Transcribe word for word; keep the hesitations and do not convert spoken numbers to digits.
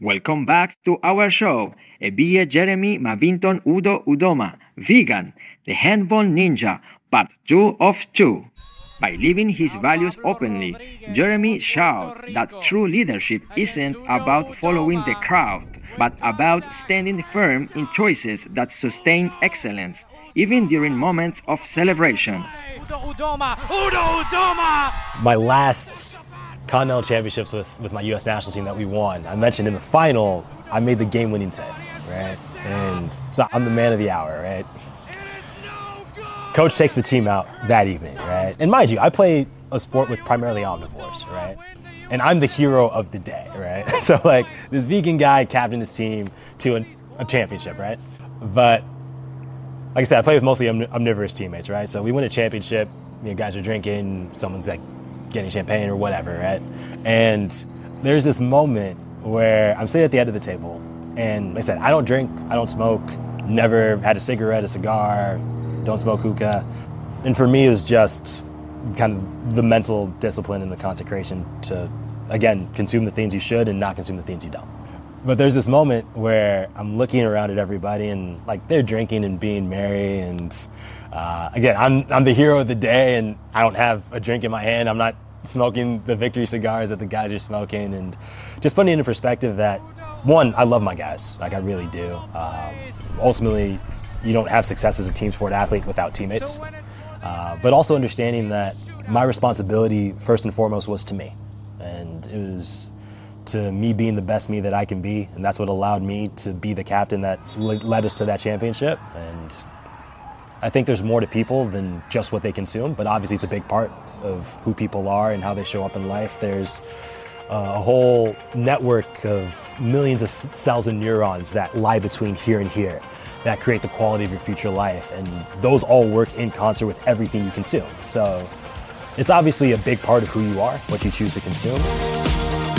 Welcome back to our show. Ebie Jeremy Mavinton Udo Udoma, Vegan, the Handball Ninja, part two of two. By living his values openly, Jeremy showed that true leadership isn't about following the crowd, but about standing firm in choices that sustain excellence, even during moments of celebration. Udo Udoma! Udo Udoma! My last Continental Championships with, with my U S national team that we won, I mentioned in the final, I made the game-winning save, right? And so I'm the man of the hour, right? Coach takes the team out that evening, right? And mind you, I play a sport with primarily omnivores, right? And I'm the hero of the day, right? So like this vegan guy captained his team to an, a championship, right? But like I said, I play with mostly omn- omnivorous teammates, right? So we win a championship, you know, guys are drinking, someone's like getting champagne or whatever, right? And there's this moment where I'm sitting at the end of the table, and like I said, I don't drink, I don't smoke, never had a cigarette, a cigar, don't smoke hookah. And for me, it was just kind of the mental discipline and the consecration to, again, consume the things you should and not consume the things you don't. But there's this moment where I'm looking around at everybody and like they're drinking and being merry, and uh, again, I'm I'm the hero of the day, and I don't have a drink in my hand. I'm not smoking the victory cigars that the guys are smoking, and just putting it into perspective that, one, I love my guys, like I really do. Um, ultimately, you don't have success as a team sport athlete without teammates, uh, but also understanding that my responsibility first and foremost was to me, and it was to me being the best me that I can be, and that's what allowed me to be the captain that led us to that championship. And I think there's more to people than just what they consume, but obviously it's a big part of who people are and how they show up in life. There's uh, a whole network of millions of cells and neurons that lie between here and here that create the quality of your future life, and those all work in concert with everything you consume. So it's obviously a big part of who you are, what you choose to consume.